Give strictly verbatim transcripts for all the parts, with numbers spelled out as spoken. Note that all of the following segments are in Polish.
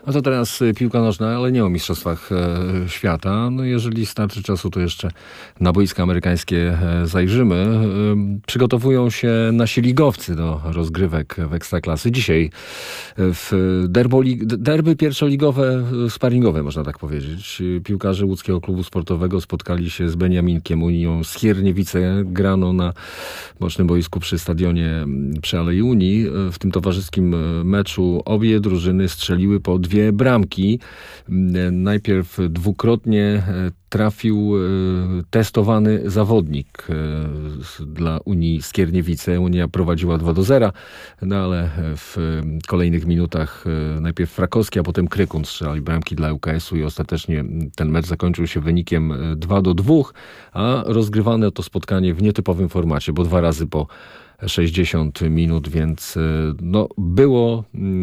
A to teraz piłka nożna, ale nie o mistrzostwach e, świata. No jeżeli starczy czasu, to jeszcze na boiska amerykańskie e, zajrzymy. E, przygotowują się nasi ligowcy do rozgrywek w Ekstraklasy. Dzisiaj w derbo, derby pierwszoligowe, sparingowe, można tak powiedzieć. Piłkarze łódzkiego klubu sportowego spotkali się z Beniaminkiem, Unią Skierniewice. Grano na bocznym boisku przy stadionie przy Alei Unii. W tym towarzyskim meczu obie drużyny strzeliły po dwie bramki. Najpierw dwukrotnie trafił testowany zawodnik dla Unii Skierniewice. Unia prowadziła dwa do zera, no ale w kolejnych minutach najpierw Frakowski, a potem Krykun strzelali bramki dla U K S-u i ostatecznie ten mecz zakończył się wynikiem dwa do dwóch, a rozgrywane to spotkanie w nietypowym formacie, bo dwa razy po sześćdziesiąt minut, więc no, było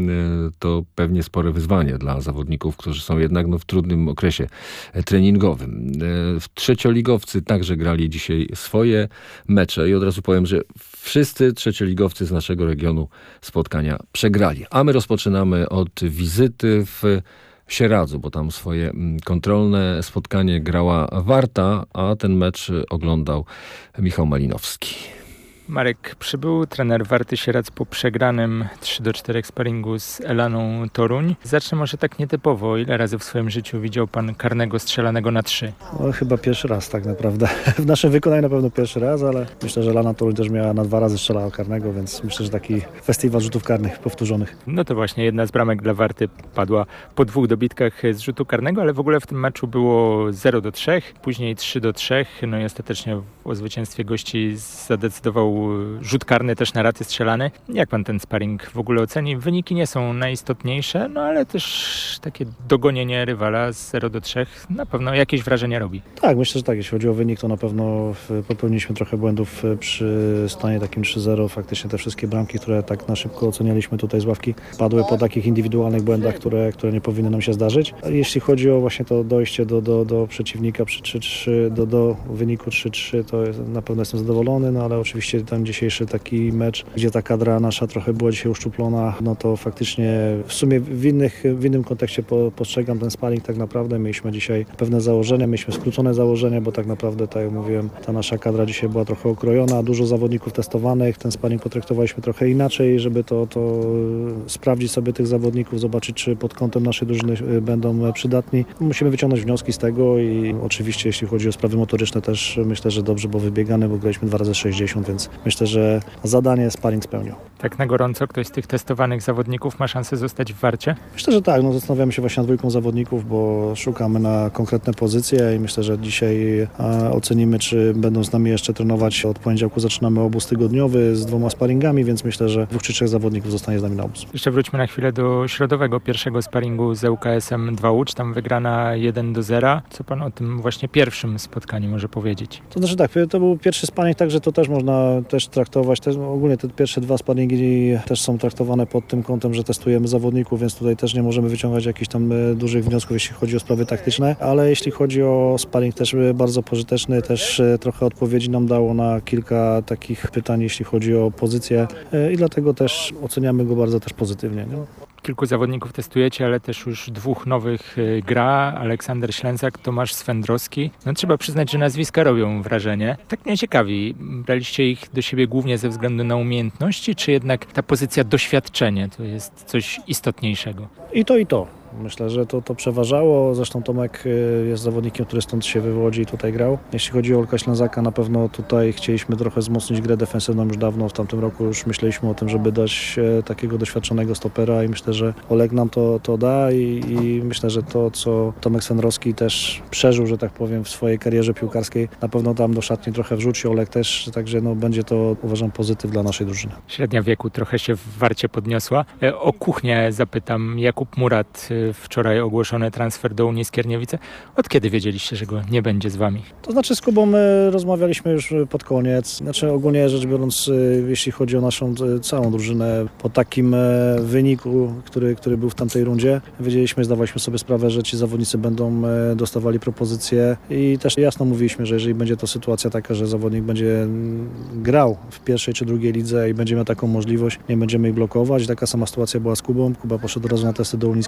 to pewnie spore wyzwanie dla zawodników, którzy są jednak no, w trudnym okresie treningowym. Trzecioligowcy także grali dzisiaj swoje mecze i od razu powiem, że wszyscy trzecioligowcy z naszego regionu spotkania przegrali. A my rozpoczynamy od wizyty w Sieradzu, bo tam swoje kontrolne spotkanie grała Warta, a ten mecz oglądał Michał Malinowski. Marek, przybył trener Warty Sieradz po przegranym trzy do czterech sparingu z Elaną Toruń. Zacznę może tak nietypowo. Ile razy w swoim życiu widział pan karnego strzelanego na trzy? No, chyba pierwszy raz tak naprawdę. W naszym wykonaniu na pewno pierwszy raz, ale myślę, że Elana Toruń też miała na dwa razy strzelała karnego, więc myślę, że taki festiwal rzutów karnych powtórzonych. No to właśnie jedna z bramek dla Warty padła po dwóch dobitkach z rzutu karnego, ale w ogóle w tym meczu było zero do trzech, później trzy do trzech, no i ostatecznie o zwycięstwie gości zadecydował rzut karny też na raty strzelany. Jak pan ten sparring w ogóle oceni? Wyniki nie są najistotniejsze, no ale też takie dogonienie rywala z zero do trzech na pewno jakieś wrażenie robi. Tak, myślę, że tak. Jeśli chodzi o wynik, to na pewno popełniliśmy trochę błędów przy stanie takim trzy zero. Faktycznie te wszystkie bramki, które tak na szybko ocenialiśmy tutaj z ławki, padły po takich indywidualnych błędach, które, które nie powinny nam się zdarzyć. Jeśli chodzi o właśnie to dojście do, do, do przeciwnika przy trzy trzy, do, do wyniku trzy trzy, to na pewno jestem zadowolony, no ale oczywiście ten dzisiejszy taki mecz, gdzie ta kadra nasza trochę była dzisiaj uszczuplona, no to faktycznie w sumie w, innych, w innym kontekście po, postrzegam ten sparring tak naprawdę. Mieliśmy dzisiaj pewne założenia, mieliśmy skrócone założenia, bo tak naprawdę, tak jak mówiłem, ta nasza kadra dzisiaj była trochę okrojona, dużo zawodników testowanych, ten sparring potraktowaliśmy trochę inaczej, żeby to, to sprawdzić sobie tych zawodników, zobaczyć, czy pod kątem naszej drużyny będą przydatni. Musimy wyciągnąć wnioski z tego i oczywiście jeśli chodzi o sprawy motoryczne też myślę, że dobrze, bo wybiegane, bo graliśmy dwa razy sześćdziesiąt, więc myślę, że zadanie sparring spełnił. Tak na gorąco ktoś z tych testowanych zawodników ma szansę zostać w Warcie? Myślę, że tak. No, zastanawiamy się właśnie nad dwójką zawodników, bo szukamy na konkretne pozycje i myślę, że dzisiaj a, ocenimy, czy będą z nami jeszcze trenować. Od poniedziałku zaczynamy obóz tygodniowy z dwoma sparingami, więc myślę, że dwóch czy trzech zawodników zostanie z nami na obóz. Jeszcze wróćmy na chwilę do środowego pierwszego sparingu z U K S-em dwa Łódź. Tam wygrana jeden do zera. Co pan o tym właśnie pierwszym spotkaniu może powiedzieć? To znaczy tak, to był pierwszy sparing, także to też można też traktować. Też, ogólnie te pierwsze dwa sparingi też są traktowane pod tym kątem, że testujemy zawodników, więc tutaj też nie możemy wyciągać jakichś tam dużych wniosków, jeśli chodzi o sprawy taktyczne, ale jeśli chodzi o sparring też bardzo pożyteczny, też trochę odpowiedzi nam dało na kilka takich pytań, jeśli chodzi o pozycję i dlatego też oceniamy go bardzo też pozytywnie. Nie? Kilku zawodników testujecie, ale też już dwóch nowych gra. Aleksander Ślęcak, Tomasz Swędrowski. No trzeba przyznać, że nazwiska robią wrażenie. Tak mnie ciekawi, braliście ich do siebie głównie ze względu na umiejętności, czy jednak ta pozycja doświadczenie to jest coś istotniejszego? I to, i to. Myślę, że to, to przeważało. Zresztą Tomek jest zawodnikiem, który stąd się wywodzi i tutaj grał. Jeśli chodzi o Olka Ślęzaka, na pewno tutaj chcieliśmy trochę wzmocnić grę defensywną już dawno. W tamtym roku już myśleliśmy o tym, żeby dać takiego doświadczonego stopera i myślę, że Olek nam to, to da i, i myślę, że to, co Tomek Swędrowski też przeżył, że tak powiem, w swojej karierze piłkarskiej, na pewno tam do szatni trochę wrzuci. Olek też, także no, będzie to, uważam, pozytyw dla naszej drużyny. Średnia wieku trochę się w Warcie podniosła. O kuchnię zapytam. Jakub Murat, wczoraj ogłoszony transfer do Unii Skierniewice. Od kiedy wiedzieliście, że go nie będzie z wami? To znaczy z Kubą my rozmawialiśmy już pod koniec. Znaczy ogólnie rzecz biorąc, jeśli chodzi o naszą całą drużynę, po takim wyniku, który, który był w tamtej rundzie, wiedzieliśmy, zdawaliśmy sobie sprawę, że ci zawodnicy będą dostawali propozycje i też jasno mówiliśmy, że jeżeli będzie to sytuacja taka, że zawodnik będzie grał w pierwszej czy drugiej lidze i będzie miał taką możliwość, nie będziemy ich blokować. Taka sama sytuacja była z Kubą. Kuba poszedł od razu na testy do Unii Skierniewice.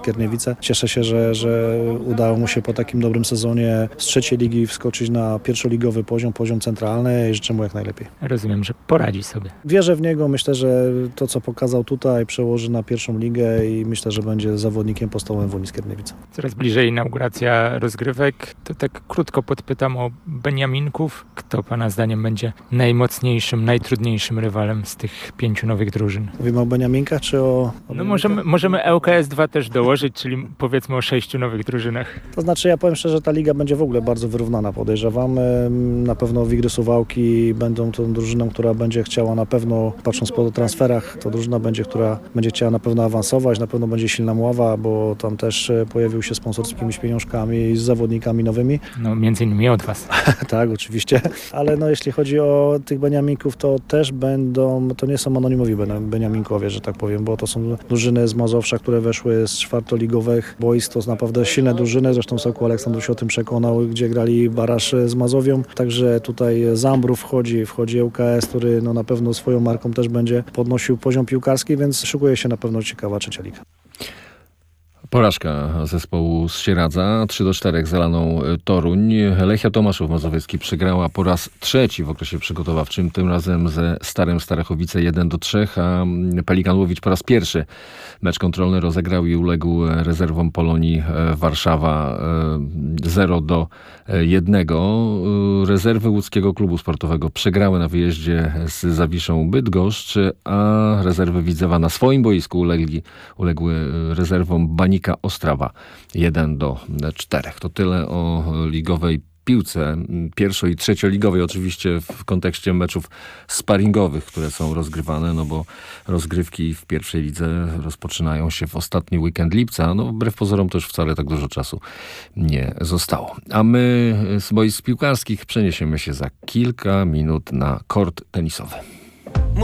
Skierniewice. Cieszę się, że, że udało mu się po takim dobrym sezonie z trzeciej ligi wskoczyć na pierwszoligowy poziom, poziom centralny i życzę mu jak najlepiej. Rozumiem, że poradzi sobie. Wierzę w niego, myślę, że to co pokazał tutaj przełoży na pierwszą ligę i myślę, że będzie zawodnikiem podstawowym w Unii Skierniewice. Coraz bliżej inauguracja rozgrywek. To tak krótko podpytam o Beniaminków. Kto pana zdaniem będzie najmocniejszym, najtrudniejszym rywalem z tych pięciu nowych drużyn? Mówimy o Beniaminkach czy o... o No możemy, możemy L K S dwa też dołożyć, czyli powiedzmy o sześciu nowych drużynach. To znaczy ja powiem szczerze, ta liga będzie w ogóle bardzo wyrównana, podejrzewam. Na pewno Wigry Suwałki będą tą drużyną, która będzie chciała na pewno, patrząc po transferach, to drużyna będzie, która będzie chciała na pewno awansować, na pewno będzie silna Mława, bo tam też pojawił się sponsor z jakimiś pieniążkami i z zawodnikami nowymi. No między innymi od was. Tak, oczywiście, ale no jeśli chodzi o tych Beniaminków, to też będą, to nie są anonimowi Beniaminkowie, że tak powiem, bo to są drużyny z Mazowsza, które weszły z czwartoligowych boisk, to są naprawdę silne drużyny, zresztą Sokół Aleksandrów się o tym przekonał, gdzie grali Barasz z Mazowią, także tutaj Zambrów wchodzi, wchodzi L K S, który no na pewno swoją marką też będzie podnosił poziom piłkarski, więc szykuje się na pewno ciekawa trzecia liga. Porażka zespołu z Sieradza, trzy do czterech zalaną Toruń. Lechia Tomaszów Mazowiecki przegrała po raz trzeci w okresie przygotowawczym, tym razem ze Starem Starachowice jeden do trzech, a Pelikan Łowicz po raz pierwszy mecz kontrolny rozegrał i uległ rezerwom Polonii Warszawa zero do jednego. Rezerwy łódzkiego klubu sportowego przegrały na wyjeździe z Zawiszą Bydgoszcz, a rezerwy Widzewa na swoim boisku ulegli, uległy rezerwom Banika Ostrawa jeden do czterech. To tyle o ligowej piłce, pierwszo- i trzecioligowej, oczywiście w kontekście meczów sparingowych, które są rozgrywane, no bo rozgrywki w pierwszej lidze rozpoczynają się w ostatni weekend lipca, no wbrew pozorom też wcale tak dużo czasu nie zostało. A my z boisk piłkarskich przeniesiemy się za kilka minut na kort tenisowy.